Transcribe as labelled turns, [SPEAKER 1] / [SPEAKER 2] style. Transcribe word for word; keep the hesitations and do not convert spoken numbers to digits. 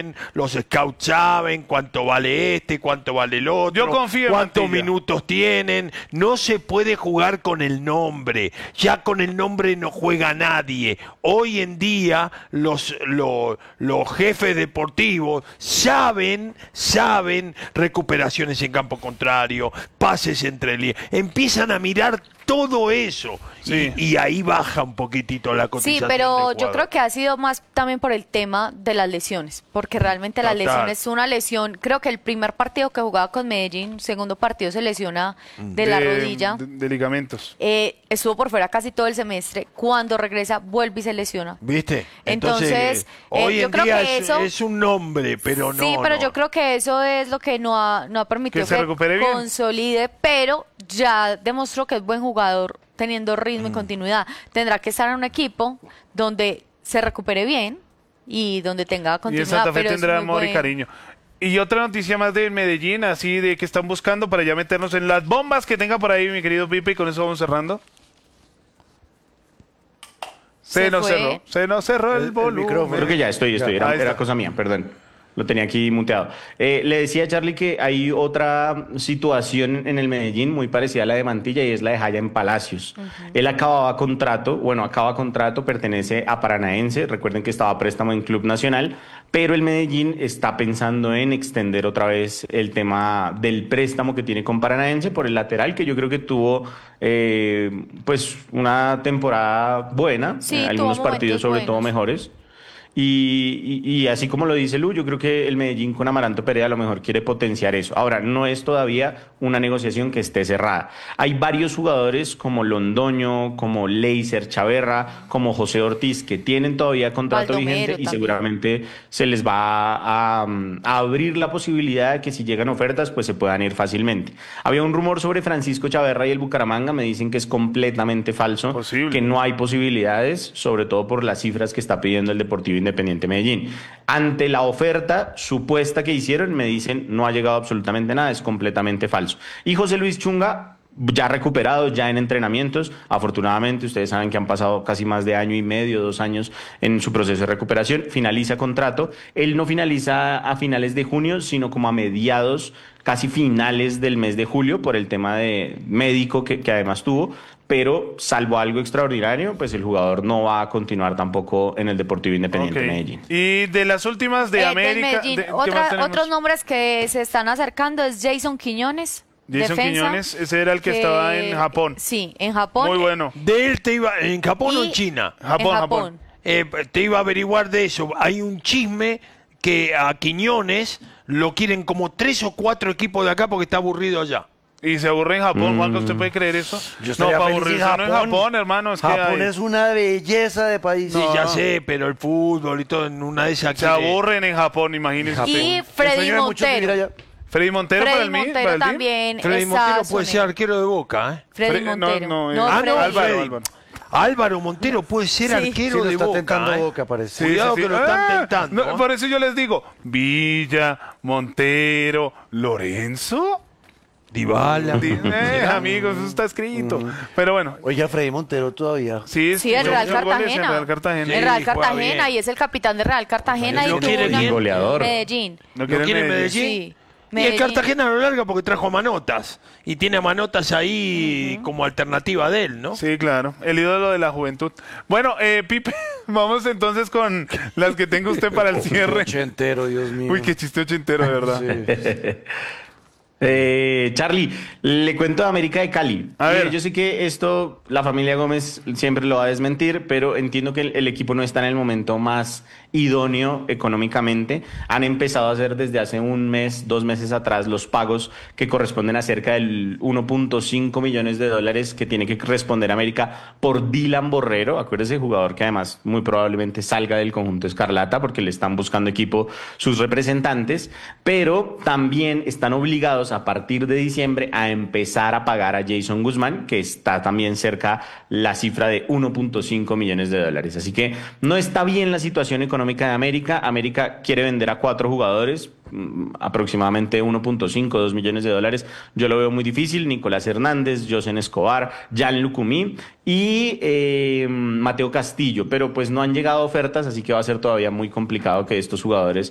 [SPEAKER 1] los scouts saben cuánto vale este, cuánto vale el otro,
[SPEAKER 2] Yo confío en
[SPEAKER 1] cuántos
[SPEAKER 2] Mantilla.
[SPEAKER 1] minutos tienen. No se puede jugar con el nombre. Ya con el nombre no juega nadie. Hoy en día los, los, los jefes deportivos saben, saben recuperaciones en campo contrario, pases entre líneas. Empiezan a mirar todo eso.
[SPEAKER 2] Sí.
[SPEAKER 1] Y, y ahí baja un poquitito la
[SPEAKER 3] Sí,
[SPEAKER 1] cotización
[SPEAKER 3] pero
[SPEAKER 1] del
[SPEAKER 3] yo
[SPEAKER 1] jugador.
[SPEAKER 3] creo que ha sido más también por el tema de las lesiones, porque realmente la
[SPEAKER 1] Total.
[SPEAKER 3] lesión es una lesión. Creo que el primer partido que jugaba con Medellín, segundo partido se lesiona de, la rodilla,
[SPEAKER 2] De, de ligamentos.
[SPEAKER 3] eh, estuvo por fuera casi todo el semestre. Cuando regresa vuelve y se lesiona.
[SPEAKER 1] ¿Viste?
[SPEAKER 3] Entonces, eh,
[SPEAKER 1] hoy
[SPEAKER 3] yo
[SPEAKER 1] en
[SPEAKER 3] creo
[SPEAKER 1] día
[SPEAKER 3] que
[SPEAKER 1] es,
[SPEAKER 3] eso-
[SPEAKER 1] es un nombre, pero no.
[SPEAKER 3] Sí, pero
[SPEAKER 1] no.
[SPEAKER 3] yo creo que eso es lo que no ha, no ha permitido
[SPEAKER 2] Que se recupere bien.
[SPEAKER 3] consolide, pero ya demostró que es buen jugador teniendo ritmo
[SPEAKER 1] Mm.
[SPEAKER 3] y continuidad. Tendrá que estar en un equipo donde se recupere bien y donde tenga
[SPEAKER 2] Y en
[SPEAKER 3] continuidad.
[SPEAKER 2] Santa Fe
[SPEAKER 3] pero es
[SPEAKER 2] tendrá
[SPEAKER 3] muy
[SPEAKER 2] amor y
[SPEAKER 3] buen-
[SPEAKER 2] cariño. Y otra noticia más de Medellín, así de que están buscando para ya meternos en las bombas que tenga por ahí, mi querido Pipe, y con eso vamos cerrando. Se,
[SPEAKER 3] Se
[SPEAKER 2] nos
[SPEAKER 3] fue.
[SPEAKER 2] cerró, se nos cerró el,
[SPEAKER 4] El- el
[SPEAKER 2] volumen.
[SPEAKER 4] micrófono.
[SPEAKER 5] Creo que ya estoy, estoy.
[SPEAKER 2] Ahí
[SPEAKER 5] Era,
[SPEAKER 2] está.
[SPEAKER 5] era cosa mía, perdón. Lo tenía aquí muteado. Eh, le decía a Charlie que hay otra situación en el Medellín muy parecida a la de Mantilla y es la de Jaime Palacios. Él acababa contrato, bueno, acaba contrato, pertenece a Paranaense. Recuerden que estaba a préstamo en Club Nacional, pero el Medellín está pensando en extender otra vez el tema del préstamo que tiene con Paranaense por el lateral, que yo creo que tuvo eh, pues una temporada buena,
[SPEAKER 3] Sí,
[SPEAKER 5] eh,
[SPEAKER 3] tuvo
[SPEAKER 5] algunos partidos
[SPEAKER 3] momentos
[SPEAKER 5] sobre todo
[SPEAKER 3] buenos.
[SPEAKER 5] mejores. Y, y- y así como lo dice Lu, yo creo que el Medellín con Amaranto Perea a lo mejor quiere potenciar eso. Ahora, no es todavía una negociación que esté cerrada. Hay varios jugadores como Londoño, como Leiser Chaverra, como José Ortiz, que tienen todavía contrato
[SPEAKER 3] Baldomero
[SPEAKER 5] vigente y
[SPEAKER 3] también.
[SPEAKER 5] seguramente se les va a, a abrir la posibilidad de que si llegan ofertas, pues se puedan ir fácilmente. Había un rumor sobre Francisco Chaverra y el Bucaramanga, me dicen que es completamente falso,
[SPEAKER 2] Posible.
[SPEAKER 5] que no hay posibilidades, sobre todo por las cifras que está pidiendo el Deportivo Independiente Medellín. Ante la oferta supuesta que hicieron, me dicen no ha llegado absolutamente nada, es completamente falso. Y José Luis Chunga, ya recuperado, ya en entrenamientos, afortunadamente ustedes saben que han pasado casi más de año y medio, dos años en su proceso de recuperación, finaliza contrato. Él no finaliza a finales de junio, sino como a mediados, casi finales del mes de julio, por el tema de médico que, que además tuvo. Pero salvo algo extraordinario, pues el jugador no va a continuar tampoco en el Deportivo Independiente
[SPEAKER 2] Ok.
[SPEAKER 5] Medellín.
[SPEAKER 2] Y de las últimas de
[SPEAKER 3] Eh, del
[SPEAKER 2] América.
[SPEAKER 3] Medellín.
[SPEAKER 2] de- ¿qué
[SPEAKER 3] Otra-
[SPEAKER 2] más tenemos?
[SPEAKER 3] otros nombres que se están acercando es Jason Quiñones.
[SPEAKER 2] Jason
[SPEAKER 3] defensa,
[SPEAKER 2] Quiñones, ese era el que estaba en Japón.
[SPEAKER 3] Sí, en Japón.
[SPEAKER 2] Muy bueno.
[SPEAKER 1] De él te iba, ¿en Japón o
[SPEAKER 3] Y-
[SPEAKER 1] en China?
[SPEAKER 2] Japón,
[SPEAKER 3] en
[SPEAKER 2] Japón.
[SPEAKER 3] Japón.
[SPEAKER 1] Eh, te iba a averiguar de eso. Hay un chisme que a Quiñones lo quieren como tres o cuatro equipos de acá porque está aburrido allá.
[SPEAKER 2] Y se aburre en Japón, Juanca, ¿usted puede creer eso?
[SPEAKER 4] Yo
[SPEAKER 2] no,
[SPEAKER 4] estaría
[SPEAKER 2] para
[SPEAKER 4] feliz en
[SPEAKER 2] aburrirse no en Japón, hermano, es que
[SPEAKER 4] Japón
[SPEAKER 2] hay-
[SPEAKER 4] es una belleza de país.
[SPEAKER 1] Sí,
[SPEAKER 2] No.
[SPEAKER 1] ya sé, pero el fútbol y todo en una de esas...
[SPEAKER 2] se aburren en Japón, imagínense.
[SPEAKER 3] Y
[SPEAKER 2] usted.
[SPEAKER 4] El
[SPEAKER 3] Freddy
[SPEAKER 4] sueño de muchos vivir
[SPEAKER 3] Montero.
[SPEAKER 4] allá.
[SPEAKER 2] Freddy Montero para
[SPEAKER 3] Freddy
[SPEAKER 2] el mí,
[SPEAKER 3] Montero
[SPEAKER 2] para el team.
[SPEAKER 3] también.
[SPEAKER 1] Freddy
[SPEAKER 3] está
[SPEAKER 1] Montero puede
[SPEAKER 3] sonero.
[SPEAKER 1] ser arquero de Boca, ¿eh?
[SPEAKER 3] Freddy
[SPEAKER 2] Fre- no,
[SPEAKER 3] Montero.
[SPEAKER 2] no,
[SPEAKER 3] No,
[SPEAKER 2] eh.
[SPEAKER 1] Ah,
[SPEAKER 3] Freddy.
[SPEAKER 1] no,
[SPEAKER 2] Álvaro,
[SPEAKER 1] Freddy.
[SPEAKER 2] Álvaro.
[SPEAKER 1] Álvaro Montero puede ser
[SPEAKER 3] Sí.
[SPEAKER 1] arquero
[SPEAKER 4] Sí, lo
[SPEAKER 1] de
[SPEAKER 4] está
[SPEAKER 1] Boca.
[SPEAKER 4] tentando
[SPEAKER 1] ¿eh?
[SPEAKER 4] Boca, parece.
[SPEAKER 1] Cuidado que lo están
[SPEAKER 2] Ah,
[SPEAKER 1] tentando.
[SPEAKER 2] no,
[SPEAKER 1] ¿eh?
[SPEAKER 2] por eso yo les digo, Villa, Montero, Lorenzo.
[SPEAKER 1] Dybala.
[SPEAKER 2] Di- eh, amigos, eso está escrito. Pero bueno,
[SPEAKER 4] Oiga, Freddy Montero todavía.
[SPEAKER 2] sí,
[SPEAKER 3] Sí, el
[SPEAKER 2] hizo
[SPEAKER 3] Real
[SPEAKER 2] goles en
[SPEAKER 3] Cartagena.
[SPEAKER 2] Real Cartagena.
[SPEAKER 1] Sí,
[SPEAKER 3] El Real
[SPEAKER 1] juega
[SPEAKER 3] Cartagena
[SPEAKER 1] bien.
[SPEAKER 3] y es el capitán de Real Cartagena y
[SPEAKER 1] Lo
[SPEAKER 3] tuvo
[SPEAKER 1] quiere
[SPEAKER 3] una-
[SPEAKER 1] bien.
[SPEAKER 5] Goleador.
[SPEAKER 3] Medellín.
[SPEAKER 2] ¿No
[SPEAKER 1] ¿Lo
[SPEAKER 2] quieren
[SPEAKER 1] quiere
[SPEAKER 2] Medellín?
[SPEAKER 1] Medellín?
[SPEAKER 3] Sí.
[SPEAKER 1] Y el
[SPEAKER 3] Medellín.
[SPEAKER 1] Cartagena lo larga porque trajo a Manotas. Y tiene a Manotas ahí como alternativa de él, ¿no?
[SPEAKER 2] Sí, claro, el ídolo de la juventud. Bueno, eh, Pipe, vamos entonces con las que tenga usted para el cierre.
[SPEAKER 4] Ochentero, Dios mío.
[SPEAKER 2] Uy, qué chiste ochentero, de verdad.
[SPEAKER 4] Sí.
[SPEAKER 5] Eh, Charlie, le cuento de América de Cali.
[SPEAKER 2] A
[SPEAKER 5] Mire,
[SPEAKER 2] ver.
[SPEAKER 5] yo sé que esto la familia Gómez siempre lo va a desmentir, pero entiendo que el, el equipo no está en el momento más idóneo económicamente. Han empezado a hacer desde hace un mes, dos meses atrás, los pagos que corresponden a cerca del uno punto cinco millones de dólares que tiene que responder América por Dylan Borrero. Acuérdese, jugador que además muy probablemente salga del conjunto Escarlata porque le están buscando equipo sus representantes, pero también están obligados a partir de diciembre a empezar a pagar a Jason Guzmán, que está también cerca la cifra de uno punto cinco millones de dólares. Así que no está bien la situación económica de América. América quiere vender a cuatro jugadores, mm, aproximadamente uno punto cinco, dos millones de dólares. Yo lo veo muy difícil. Nicolás Hernández, Josen Escobar, Jan Lucumí y eh, Mateo Castillo, pero pues no han llegado ofertas, así que va a ser todavía muy complicado que estos jugadores